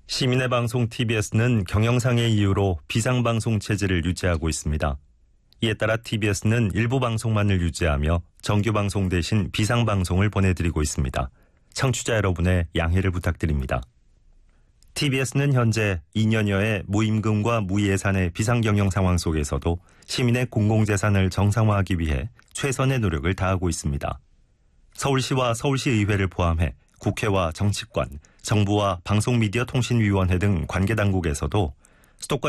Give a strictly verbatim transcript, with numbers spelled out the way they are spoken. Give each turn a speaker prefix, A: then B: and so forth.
A: 시민의 방송 티비에스는 경영상의 이유로 비상방송 체제를 유지하고 있습니다. 이에 따라 티비에스는 일부 방송만을 유지하며 정규방송 대신 비상방송을 보내드리고 있습니다. 청취자 여러분의 양해를 부탁드립니다. 티비에스는 현재 이 년여의 무임금과 무예산의 비상경영 상황 속에서도 시민의 공공재산을 정상화하기 위해 최선의 노력을 다하고 있습니다. 서울시와 서울시의회를 포함해 국회와 정치권, 정부와 방송미디어통신위원회 등 관계당국에서도 수도권